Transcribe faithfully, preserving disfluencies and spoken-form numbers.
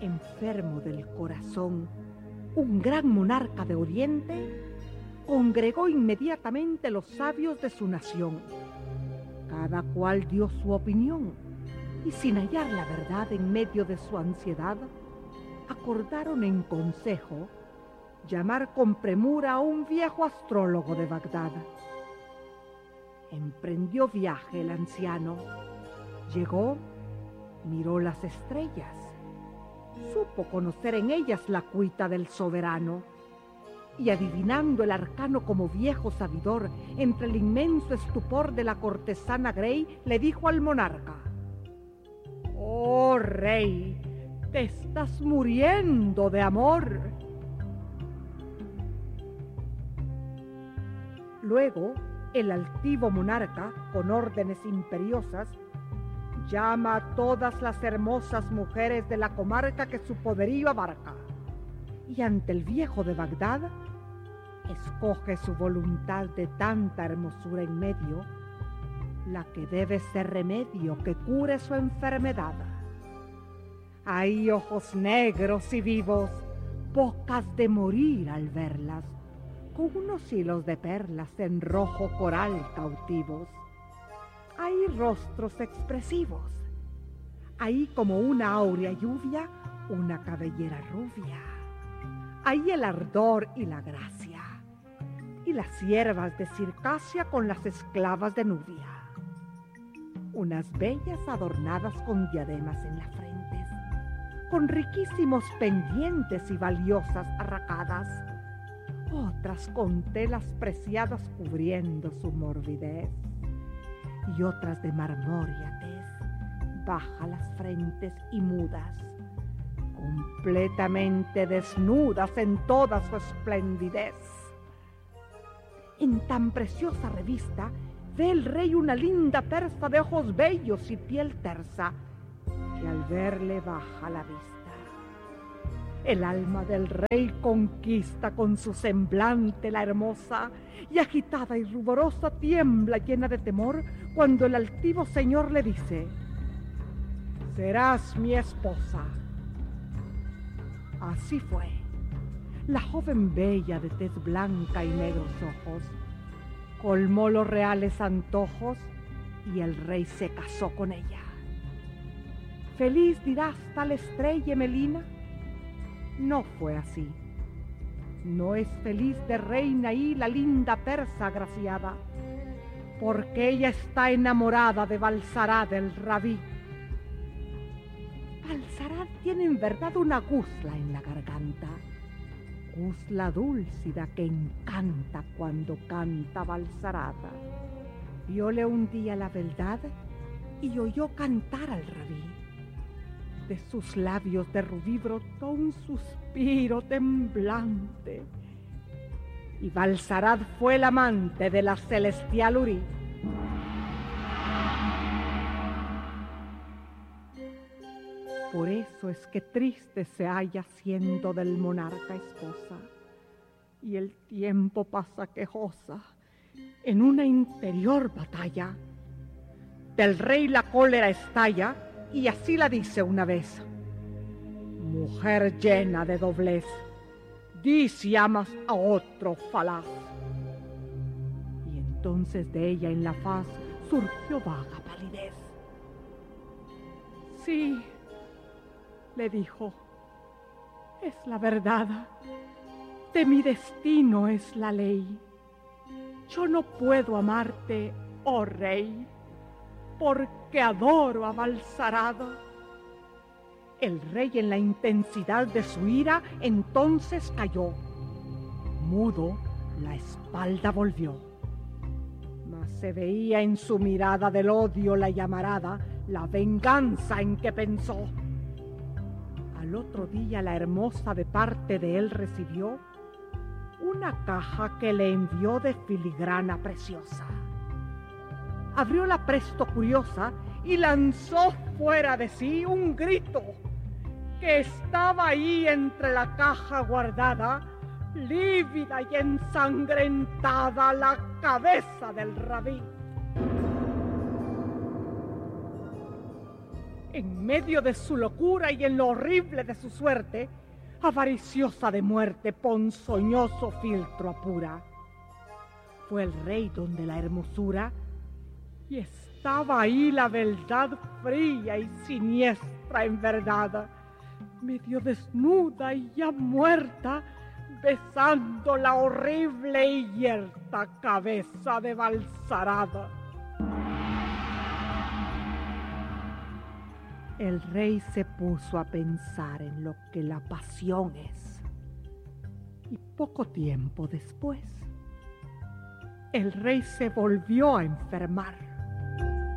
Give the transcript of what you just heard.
enfermo del corazón, un gran monarca de Oriente, congregó inmediatamente los sabios de su nación. Cada cual dio su opinión y, sin hallar la verdad en medio de su ansiedad, acordaron en consejo llamar con premura a un viejo astrólogo de Bagdad. Emprendió viaje el anciano, llegó, miró las estrellas, supo conocer en ellas la cuita del soberano, y adivinando el arcano como viejo sabidor entre el inmenso estupor de la cortesana Grey, le dijo al monarca: «Oh rey, te estás muriendo de amor». Luego, el altivo monarca, con órdenes imperiosas, llama a todas las hermosas mujeres de la comarca que su poderío abarca, y ante el viejo de Bagdad, escoge su voluntad de tanta hermosura en medio, la que debe ser remedio que cure su enfermedad. Hay ojos negros y vivos, bocas de morir al verlas, con unos hilos de perlas en rojo coral cautivos. Hay rostros expresivos, hay como una áurea lluvia, una cabellera rubia. Hay el ardor y la gracia, y las siervas de Circasia con las esclavas de Nubia. Unas bellas adornadas con diademas en las frentes, con riquísimos pendientes y valiosas arracadas, otras con telas preciadas cubriendo su morbidez, y otras de marmórea tez, baja las frentes y mudas, completamente desnudas en toda su esplendidez. En tan preciosa revista ve el rey una linda persa de ojos bellos y piel tersa, que al verle baja la vista. El alma del rey conquista con su semblante la hermosa, y agitada y ruborosa tiembla llena de temor cuando el altivo señor le dice: «Serás mi esposa». Así fue. La joven bella de tez blanca y negros ojos colmó los reales antojos, y el rey se casó con ella. Feliz dirás tal estrella Melina. No fue así. No es feliz de reina ahí la linda persa agraciada, porque ella está enamorada de Balsarad el rabí. Balsarad tiene en verdad una gusla en la garganta, gusla dúlcida que encanta cuando canta Balsarad. Viole un día la beldad y oyó cantar al rabí. De sus labios de rubí brotó un suspiro temblante, y Balsarad fue el amante de la celestial Uri. Por eso es que triste se halla siendo del monarca esposa, y el tiempo pasa quejosa en una interior batalla. Del rey la cólera estalla, y así la dice una vez: «Mujer llena de doblez, di si amas a otro falaz». Y entonces de ella en la faz surgió vaga palidez. «Sí», le dijo, «es la verdad, de mi destino es la ley. Yo no puedo amarte, oh rey, porque adoro a Balsarad». El rey, en la intensidad de su ira, entonces cayó. Mudo, la espalda volvió. Mas se veía en su mirada del odio la llamarada, la venganza en que pensó. Al otro día la hermosa de parte de él recibió una caja que le envió de filigrana preciosa. Abrióla presto curiosa y lanzó fuera de sí un grito, que estaba ahí entre la caja guardada, lívida y ensangrentada, la cabeza del rabí. En medio de su locura y en lo horrible de su suerte, avariciosa de muerte, ponzoñoso filtro apura. Fue el rey donde la hermosura, y estaba ahí la beldad fría y siniestra en verdad, medio desnuda y ya muerta, besando la horrible y yerta cabeza de Balsarada. El rey se puso a pensar en lo que la pasión es, y poco tiempo después, el rey se volvió a enfermar.